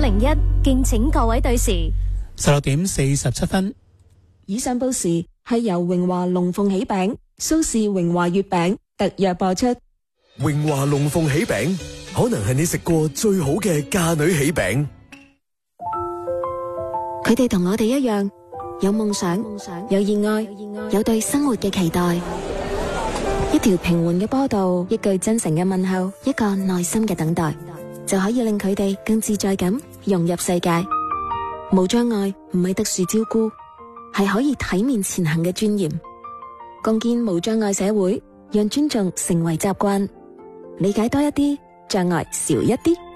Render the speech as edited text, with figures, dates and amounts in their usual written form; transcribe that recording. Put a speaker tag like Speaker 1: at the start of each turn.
Speaker 1: 901，敬請各位對時。
Speaker 2: 16:47。
Speaker 3: 以上報時係由榮華龍鳳喜餅、蘇氏榮華月餅特約播出。
Speaker 4: 榮華龍鳳喜餅可能係你食過最好嘅嫁女喜餅。
Speaker 3: 佢哋同我哋一樣，有夢想，有熱愛，有對生活嘅期待。一條平緩嘅波道，一句真誠嘅問候，一個耐心嘅等待，就可以令佢哋更自在咁融入世界。無障礙唔係特殊照顧，係可以體面前行嘅尊嚴。共建無障礙社會，讓尊重成為習慣，理解多一啲，障礙少一啲。